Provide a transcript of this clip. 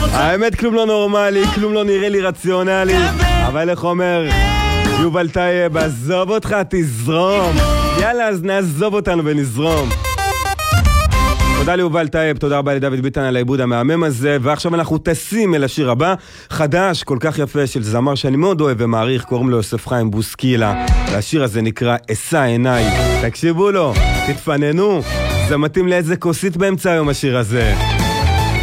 האמת כלום לא נורמלי, כלום לא נראה לי רציונלי, אבל איך אומר יובל טייב, עזוב אותך, תזרום. יאללה, אז נעזוב אותנו ונזרום. תודה ליובל טייב, תודה רבה לדוד ביטן על העיבוד המהמם הזה, ועכשיו אנחנו טסים אל השיר הבא, חדש, כל כך יפה, של זמר שאני מאוד אוהב ומעריך, קוראים לו יוסף חיים בוסקילה, והשיר הזה נקרא אשא עיניי. תקשיבו לו, תתפננו, זה מתאים לאיזה כוסית באמצע היום השיר הזה.